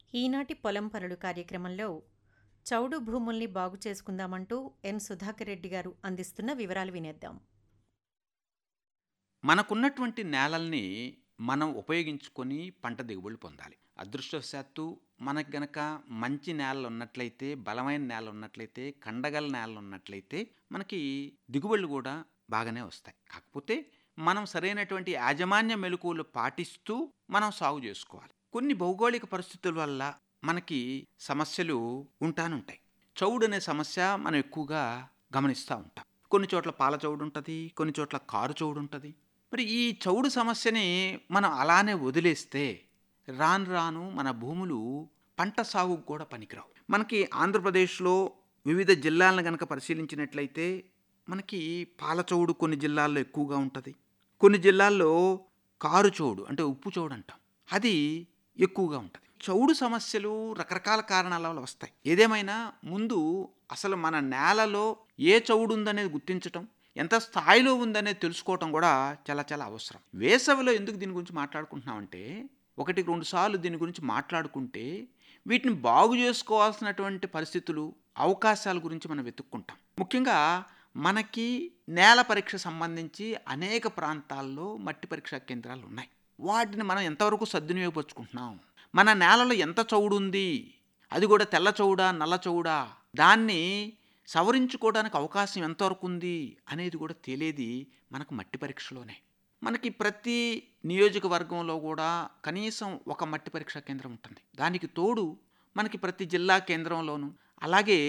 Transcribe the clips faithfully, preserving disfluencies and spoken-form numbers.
ఈనాటి పొలం పనులు కార్యక్రమంలో చౌడు భూముల్ని బాగు చేసుకుందామంటూ ఎన్ సుధాకర్ రెడ్డి గారు అందిస్తున్న వివరాలు వినేద్దాం. మనకున్నటువంటి నేలల్ని మనం ఉపయోగించుకొని పంట దిగుబడులు పొందాలి. అదృష్టవశాత్తు మనకు గనక మంచి నేలలు ఉన్నట్లయితే, బలమైన నేలలు ఉన్నట్లయితే, కండగల నేలలు ఉన్నట్లయితే మనకి దిగుబడులు కూడా బాగానే వస్తాయి. కాకపోతే మనం సరైనటువంటి యాజమాన్య మెలకువలు పాటిస్తూ మనం సాగు చేసుకోవాలి. కొన్ని భౌగోళిక పరిస్థితుల వల్ల మనకి సమస్యలు ఉంటానుంటాయి. చౌడు అనే సమస్య మనం ఎక్కువగా గమనిస్తూ ఉంటాం. కొన్ని చోట్ల పాల చౌడు ఉంటుంది, కొన్ని చోట్ల కారు చౌడు ఉంటుంది. మరి ఈ చౌడు సమస్యని మనం అలానే వదిలేస్తే రాను రాను మన భూములు పంట సాగుకు కూడా పనికిరావు. మనకి ఆంధ్రప్రదేశ్లో వివిధ జిల్లాలను కనుక పరిశీలించినట్లయితే మనకి పాల చౌడు కొన్ని జిల్లాల్లో ఎక్కువగా ఉంటుంది. కొన్ని జిల్లాల్లో కారు చౌడు అంటే ఉప్పు చౌడు అంటాం, అది ఎక్కువగా ఉంటుంది. చౌడు సమస్యలు రకరకాల కారణాల వల్ల వస్తాయి. ఏదేమైనా ముందు అసలు మన నేలలో ఏ చౌడు ఉందనేది గుర్తించటం, ఎంత స్థాయిలో ఉందనేది తెలుసుకోవటం కూడా చాలా చాలా అవసరం. వేసవిలో ఎందుకు దీని గురించి మాట్లాడుకుంటున్నామంటే, ఒకటి రెండు సార్లు దీని గురించి మాట్లాడుకుంటే వీటిని బాగు చేసుకోవాల్సినటువంటి పరిస్థితులు, అవకాశాల గురించి మనం వెతుక్కుంటాం. ముఖ్యంగా మనకి నేల పరీక్ష సంబంధించి అనేక ప్రాంతాల్లో మట్టి పరీక్షా కేంద్రాలు ఉన్నాయి. వాటిని మనం ఎంతవరకు సద్వినియోగపరుచుకుంటున్నాం, మన నేలలో ఎంత చౌడు ఉంది, అది కూడా తెల్ల చౌడా నల్ల చౌడా, దాన్ని సవరించుకోవడానికి అవకాశం ఎంతవరకు ఉంది అనేది కూడా తెలియదు మనకు మట్టి పరీక్షలోనే. మనకి ప్రతి నియోజకవర్గంలో కూడా కనీసం ఒక మట్టి పరీక్షా కేంద్రం ఉంటుంది. దానికి తోడు మనకి ప్రతి జిల్లా కేంద్రంలోనూ, అలాగే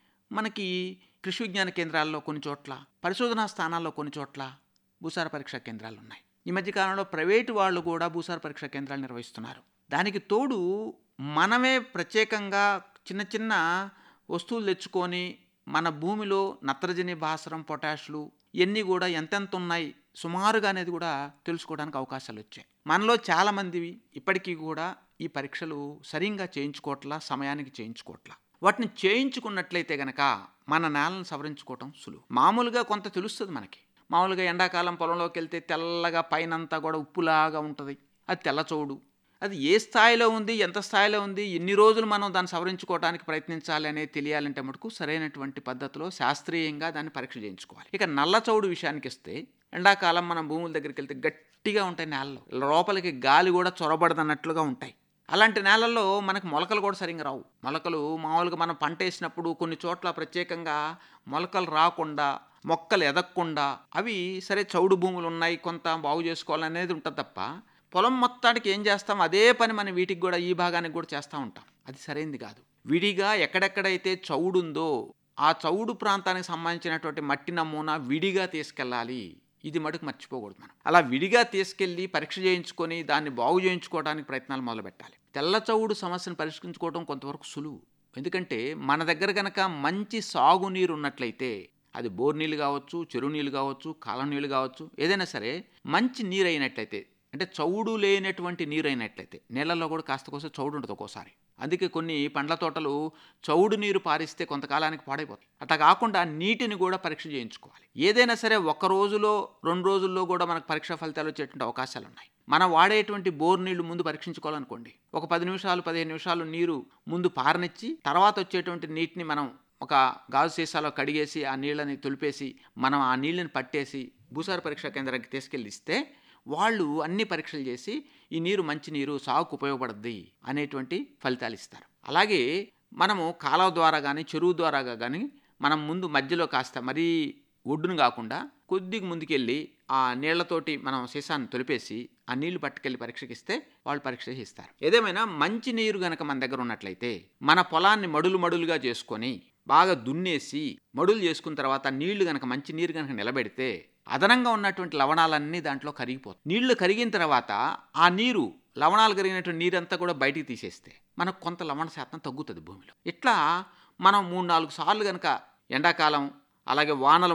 మనకి కృషి విజ్ఞాన కేంద్రాల్లో కొన్ని చోట్ల, పరిశోధనా స్థానాల్లో కొన్ని చోట్ల భూసార పరీక్షా కేంద్రాలు ఉన్నాయి. ఈ మధ్యకాలంలో ప్రైవేటు వాళ్ళు కూడా భూసార పరీక్షా కేంద్రాలు నిర్వహిస్తున్నారు. దానికి తోడు మనమే ప్రత్యేకంగా చిన్న చిన్న వస్తువులు తెచ్చుకొని మన భూమిలో నత్రజని, భాస్వరం, పొటాషులు ఇవన్నీ కూడా ఎంతెంత ఉన్నాయి సుమారుగా అనేది కూడా తెలుసుకోవడానికి అవకాశాలు వచ్చాయి. మనలో చాలామంది ఇప్పటికీ కూడా ఈ పరీక్షలు సరిగ్గా చేయించుకోవట్లా, సమయానికి చేయించుకోవట్లా. వాటిని చేయించుకున్నట్లయితే గనక మన నేలను సవరించుకోవటం సులువు. మామూలుగా కొంత తెలుస్తుంది మనకి. మామూలుగా ఎండాకాలం పొలంలోకి వెళ్తే తెల్లగా పైనంతా కూడా ఉప్పులాగా ఉంటుంది, అది తెల్ల చౌడు. అది ఏ స్థాయిలో ఉంది, ఎంత స్థాయిలో ఉంది, ఎన్ని రోజులు మనం దాన్ని సవరించుకోవడానికి ప్రయత్నించాలి అనేది తెలియాలంటే మటుకు సరైనటువంటి పద్ధతిలో శాస్త్రీయంగా దాన్ని పరీక్ష చేయించుకోవాలి. ఇక నల్ల చౌడు విషయానికి వస్తే, ఎండాకాలం మనం భూముల దగ్గరికి వెళ్తే గట్టిగా ఉంటాయి నేలలు, లోపలికి గాలి కూడా చొరబడదన్నట్లుగా ఉంటాయి. అలాంటి నేలల్లో మనకు మొలకలు కూడా సరిగ్గా రావు. మొలకలు మామూలుగా మనం పంట వేసినప్పుడు కొన్ని చోట్ల ప్రత్యేకంగా మొలకలు రాకుండా, మొక్కలు ఎదగకుండా, అవి సరే చౌడు భూములు ఉన్నాయి కొంత బాగు చేసుకోవాలనేది ఉంటుంది తప్ప, పొలం మొత్తానికి ఏం చేస్తాం అదే పని మనం వీటికి కూడా, ఈ భాగానికి కూడా చేస్తూ ఉంటాం. అది సరైనది కాదు. విడిగా ఎక్కడెక్కడైతే చౌడు ఉందో ఆ చౌడు ప్రాంతానికి సంబంధించినటువంటి మట్టి నమూనా విడిగా తీసుకెళ్ళాలి. ఇది మటుకు మర్చిపోకూడదు. మనం అలా విడిగా తీసుకెళ్ళి పరీక్ష చేయించుకొని దాన్ని బాగు చేయించుకోవడానికి ప్రయత్నాలు మొదలుపెట్టాలి. తెల్ల చౌడు సమస్యను పరిష్కరించుకోవడం కొంతవరకు సులువు. ఎందుకంటే మన దగ్గర కనుక మంచి సాగునీరు ఉన్నట్లయితే, అది బోర్ నీళ్ళు కావచ్చు, చెరువు నీళ్ళు కావచ్చు, కాలం నీళ్ళు కావచ్చు, ఏదైనా సరే మంచి నీరు అయినట్లయితే, అంటే చౌడు లేనటువంటి నీరు అయినట్లయితే, నీళ్ళల్లో కూడా కాస్త కోసం చౌడు ఉంటుంది ఒక్కోసారి. అందుకే కొన్ని పండ్ల తోటలు చౌడు నీరు పారిస్తే కొంతకాలానికి పాడైపోతాయి. అట్లా కాకుండా నీటిని కూడా పరీక్ష చేయించుకోవాలి. ఏదైనా సరే ఒక్క రోజులో రెండు రోజుల్లో కూడా మనకు పరీక్షా ఫలితాలు వచ్చేటువంటి అవకాశాలు ఉన్నాయి. మనం వాడేటువంటి బోర్ నీళ్లు ముందు పరీక్షించుకోవాలనుకోండి, ఒక పది నిమిషాలు పదిహేను నిమిషాలు నీరు ముందు పారనిచ్చి తర్వాత వచ్చేటువంటి నీటిని మనం ఒక గాజు సీసాలో కడిగేసి ఆ నీళ్ళని తొలిపేసి మనం ఆ నీళ్ళని పట్టేసి భూసార పరీక్షా కేంద్రానికి తీసుకెళ్ళి ఇస్తే వాళ్ళు అన్ని పరీక్షలు చేసి ఈ నీరు మంచి నీరు, సాగుకు ఉపయోగపడుద్ది అనేటువంటి ఫలితాలు ఇస్తారు. అలాగే మనము కాలువ ద్వారా కానీ చెరువు ద్వారా కానీ మనం ముందు మధ్యలో కాస్త మరీ ఒడ్డును కాకుండా కొద్దిగా ముందుకెళ్ళి ఆ నీళ్లతోటి మనం సీసాన్ని తొలిపేసి ఆ నీళ్లు పట్టుకెళ్ళి పరీక్షకి ఇస్తే వాళ్ళు పరీక్ష చేస్తారు. ఏదేమైనా మంచి నీరు కనుక మన దగ్గర ఉన్నట్లయితే మన పొలాన్ని మడులు మడులుగా చేసుకొని బాగా దున్నేసి మడులు చేసుకున్న తర్వాత నీళ్లు కనుక మంచి నీరు కనుక నిలబెడితే అదనంగా ఉన్నటువంటి లవణాలన్నీ దాంట్లో కరిగిపోతాయి. నీళ్లు కరిగిన తర్వాత ఆ నీరు, లవణాలు కరిగినటువంటి నీరంతా కూడా బయటికి తీసేస్తే మనకు కొంత లవణ శాతం తగ్గుతుంది భూమిలో. ఇట్లా మనం మూడు నాలుగు సార్లు కనుక ఎండాకాలం అలాగే వానలు